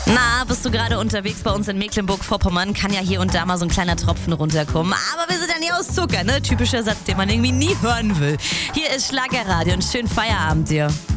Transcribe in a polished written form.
Na, bist du gerade unterwegs bei uns in Mecklenburg-Vorpommern? Kann ja hier und da mal so ein kleiner Tropfen runterkommen. Aber wir sind ja nie aus Zucker, ne? Typischer Satz, den man irgendwie nie hören will. Hier ist Schlagerradio und schönen Feierabend dir.